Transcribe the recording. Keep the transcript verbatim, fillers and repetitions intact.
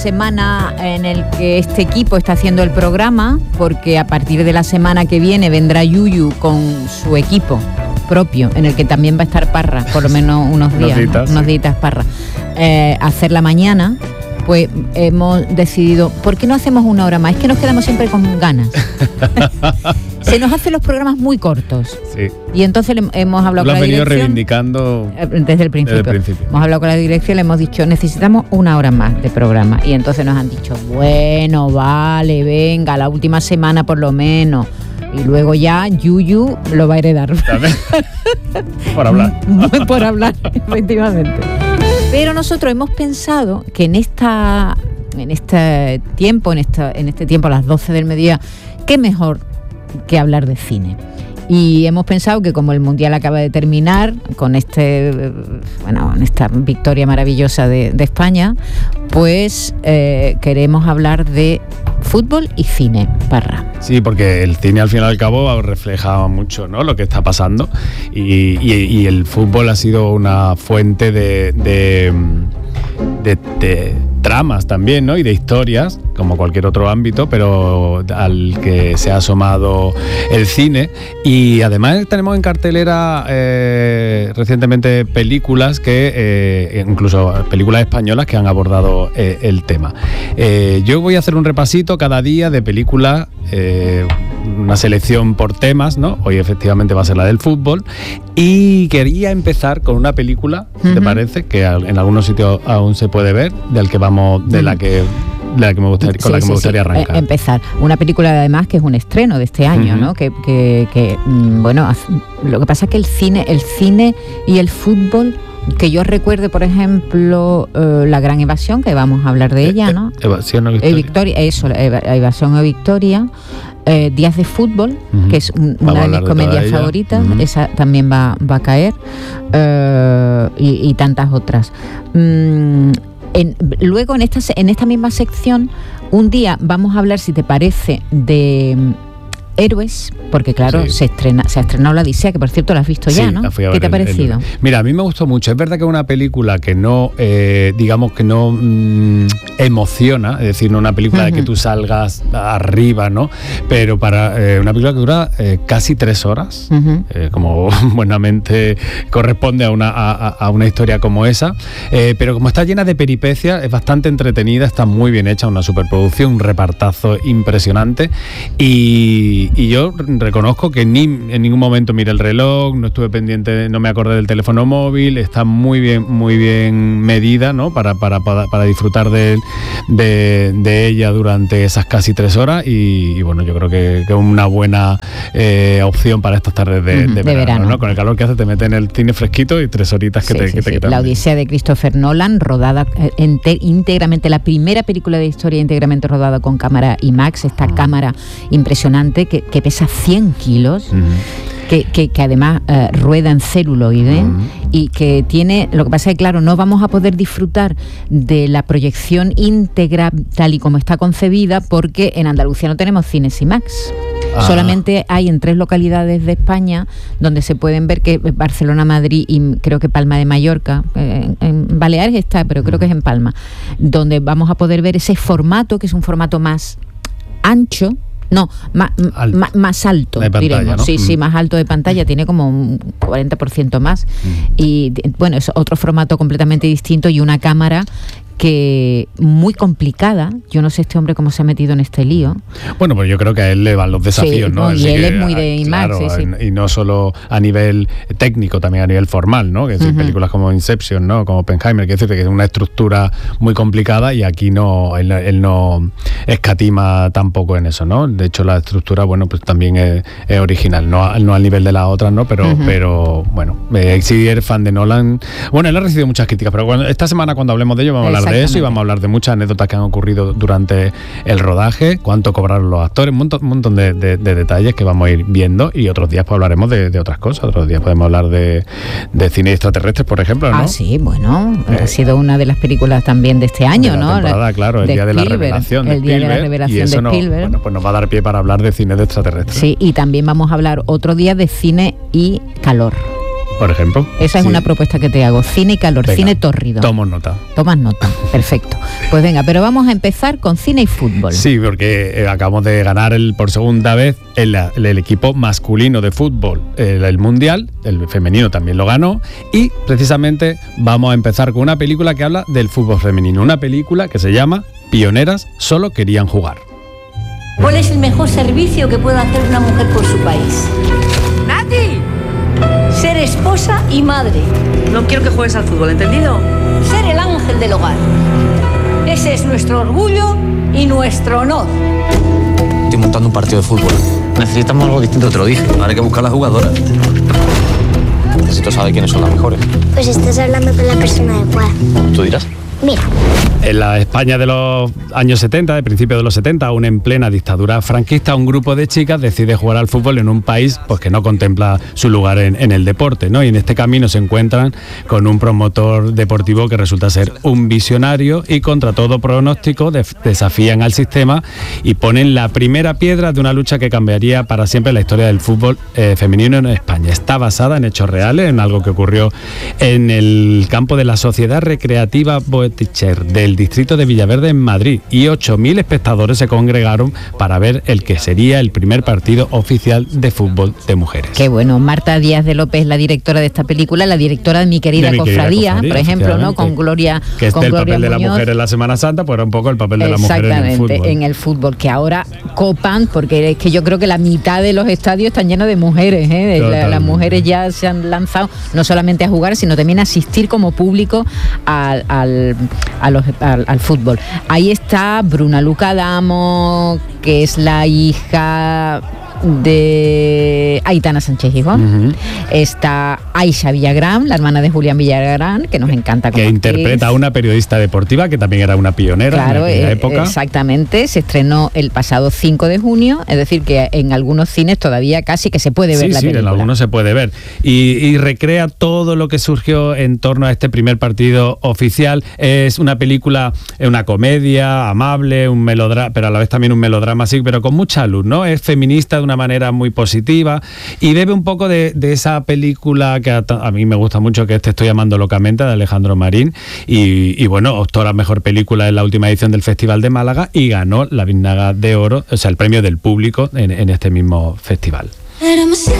Semana en el que este equipo está haciendo el programa, porque a partir de la semana que viene vendrá Yuyu con su equipo propio, en el que también va a estar Parra, por lo menos unos días, unos días, unos días Parra, eh, hacer la mañana. Pues hemos decidido, ¿por qué no hacemos una hora más? Es que nos quedamos siempre con ganas. Se nos hacen los programas muy cortos. Sí. Y entonces le, hemos hablado Lo con la dirección. Lo has venido reivindicando desde el principio. Desde el principio. Hemos hablado con la dirección y le hemos dicho, necesitamos una hora más de programa. Y entonces nos han dicho, bueno, vale, venga, la última semana por lo menos. Y luego ya Yuyu lo va a heredar. Por hablar. Por hablar, efectivamente. Pero nosotros hemos pensado que en esta en este tiempo, en esta, en este tiempo a las doce del mediodía, qué mejor que hablar de cine. Y hemos pensado que como el Mundial acaba de terminar, con este bueno, en esta victoria maravillosa de, de España, pues eh, queremos hablar de fútbol y cine, Parra. Sí, porque el cine al fin y al cabo refleja mucho, ¿no?, lo que está pasando, y, y, y el fútbol ha sido una fuente de, de, de, de tramas también, ¿no?, y de historias, como cualquier otro ámbito, pero al que se ha asomado el cine. Y además tenemos en cartelera eh, recientemente películas que, eh, incluso películas españolas que han abordado eh, el tema. Eh, yo voy a hacer un repasito cada día de películas, eh, una selección por temas, ¿no? Hoy efectivamente va a ser la del fútbol. Y quería empezar con una película, uh-huh. ¿te parece? Que en algunos sitios aún se puede ver, del que vamos, de uh-huh. la que... La que me gustaría, con sí, la que sí, me gustaría sí. arrancar. Eh, empezar. Una película además que es un estreno de este año, uh-huh. ¿no? Que, que, que bueno, lo que pasa es que el cine, el cine y el fútbol, que yo recuerde, por ejemplo, eh, La Gran Evasión, que vamos a hablar de ella, ¿no? Evasión o Victoria. Eh, Victoria, eso, Evasión o Victoria. Eh, Días de Fútbol, uh-huh. que es un, una de mis comedias de favoritas, uh-huh. esa también va, va a caer, eh, y, y tantas otras. Mm, En, luego en esta, en esta misma sección un día vamos a hablar, si te parece, de um, héroes, porque claro, sí. se estrena, se ha estrenado La Odisea, que por cierto la has visto ya, sí, ¿no? ¿Qué te ha parecido? El, el, mira, a mí me gustó mucho. Es verdad que es una película que no, eh, digamos que no mmm, emociona, es decir, no una película uh-huh. de que tú salgas arriba, ¿no? Pero para eh, una película que dura eh, casi tres horas, uh-huh. eh, como buenamente corresponde a una, a, a una historia como esa, eh, pero como está llena de peripecias, es bastante entretenida, está muy bien hecha, una superproducción, un repartazo impresionante, y Y yo reconozco que ni en ningún momento miré el reloj, no estuve pendiente, no me acordé del teléfono móvil, está muy bien, muy bien medida, ¿no? Para, para, para, para disfrutar de, de, de ella durante esas casi tres horas, y, y bueno, yo creo que es que una buena eh, opción para estas tardes de, uh-huh, de, de verano, verano, ¿no? Con el calor que hace te mete en el cine fresquito y tres horitas que sí, te, sí, que te sí. quitan. La Odisea de Christopher Nolan, rodada eh, ente, íntegramente, la primera película de historia íntegramente rodada con cámara IMAX, esta uh-huh. cámara impresionante que, que pesa cien kilos, uh-huh. que, que, que además uh, rueda en celuloide, uh-huh. y que tiene, lo que pasa es que claro, no vamos a poder disfrutar de la proyección íntegra tal y como está concebida, porque en Andalucía no tenemos cines IMAX. Ah. Solamente hay en tres localidades de España donde se pueden ver, que Barcelona, Madrid y creo que Palma de Mallorca. En, en Baleares está, pero creo que es en Palma, donde vamos a poder ver ese formato, que es un formato más ancho. No, más, alto. Más, más alto, de pantalla, diremos. ¿no? Sí, mm. sí, más alto de pantalla, tiene como un cuarenta por ciento más. Mm. Y bueno, es otro formato completamente distinto, y una cámara que muy complicada. Yo no sé este hombre cómo se ha metido en este lío. Bueno, pues yo creo que a él le van los desafíos, sí, ¿no? no, y él que, es muy de IMAX, claro, sí, sí. Y no solo a nivel técnico, también a nivel formal, ¿no? Que es decir, uh-huh. películas como Inception, ¿no? Como Oppenheimer, que es decir, que es una estructura muy complicada, y aquí no, él, él no escatima tampoco en eso, ¿no? De hecho, la estructura, bueno, pues también es, es original, no, no al nivel de las otras, ¿no? Pero, uh-huh. pero bueno, eh, si eres fan de Nolan, bueno, él ha recibido muchas críticas, pero cuando, esta semana cuando hablemos de ello vamos a hablar de eso, y vamos a hablar de muchas anécdotas que han ocurrido durante el rodaje, cuánto cobraron los actores, un montón, un montón de, de, de detalles que vamos a ir viendo, y otros días pues hablaremos de, de otras cosas. Otros días podemos hablar de, de cine extraterrestres, por ejemplo, ¿no? Ah, sí, bueno, eh, ha sido una de las películas también de este año, de la ¿no? Temporada, la, claro, el de día de la Spielberg, revelación de el día Spielberg, de la revelación y eso de no, Spielberg. Bueno, pues nos va a dar pie para hablar de cine de extraterrestres. Sí, y también vamos a hablar otro día de cine y calor. por ejemplo. Esa es sí. una propuesta que te hago. Cine y calor, venga, cine tórrido. Tomo nota. Tomas nota, perfecto. Pues venga, pero vamos a empezar con cine y fútbol. Sí, porque eh, acabamos de ganar el, por segunda vez el, el, el equipo masculino de fútbol, el, el mundial, el femenino también lo ganó, y precisamente vamos a empezar con una película que habla del fútbol femenino, una película que se llama Pioneras solo querían jugar. ¿Cuál es el mejor servicio que puede hacer una mujer por su país? ¡Nati! Ser esposa y madre. No quiero que juegues al fútbol, ¿entendido? Ser el ángel del hogar. Ese es nuestro orgullo y nuestro honor. Estoy montando un partido de fútbol. Necesitamos algo distinto, te lo dije. Ahora hay que buscar las jugadoras. Necesito saber quiénes son las mejores. Pues estás hablando con la persona adecuada. ¿Tú dirás? Mira. En la España de los años setenta, de principios de los setenta, aún en plena dictadura franquista, un grupo de chicas decide jugar al fútbol en un país pues, que no contempla su lugar en, en el deporte, ¿no? Y en este camino se encuentran con un promotor deportivo que resulta ser un visionario y contra todo pronóstico de, desafían al sistema y ponen la primera piedra de una lucha que cambiaría para siempre la historia del fútbol eh, femenino en España. Está basada en hechos reales, en algo que ocurrió en el campo de la Sociedad Recreativa Boeticher del distrito de Villaverde en Madrid, y ocho mil espectadores se congregaron para ver el que sería el primer partido oficial de fútbol de mujeres. Qué bueno. Marta Díaz de López, la directora de esta película, la directora de Mi Querida, de mi querida Cofradía, Cofradía, por ejemplo, ¿no? Con Gloria que este con el Gloria papel de la Muñoz. mujer en la Semana Santa, pues era un poco el papel de la mujer en el fútbol. En el fútbol, que ahora copan, porque es que yo creo que la mitad de los estadios están llenos de mujeres, ¿eh? La, las mujeres ya se han lanzado no solamente a jugar, sino también a asistir como público al, al, a los, al, al fútbol. Ahí está Bruna Luca Adamo, que es la hija de Aitana Sánchez Gijón. Uh-huh. Está Aisha Villagrán, la hermana de Julián Villagrán, que nos encanta como que actriz. Interpreta a una periodista deportiva que también era una pionera, claro, en aquella eh, época. Exactamente, se estrenó el pasado cinco de junio, es decir que en algunos cines todavía casi que se puede ver sí, la sí, película. Sí, en algunos se puede ver. Y, y recrea todo lo que surgió en torno a este primer partido oficial. Es una película, una comedia amable, un melodrama, pero a la vez también un melodrama así, pero con mucha luz, ¿no? Es feminista de una manera muy positiva y bebe un poco de, de esa película que a, a mí me gusta mucho, que Te estoy amando locamente, de Alejandro Marín, y, y bueno, optó a la mejor película en la última edición del Festival de Málaga y ganó la Biznaga de Oro, o sea, el premio del público en, en este mismo festival. Éramos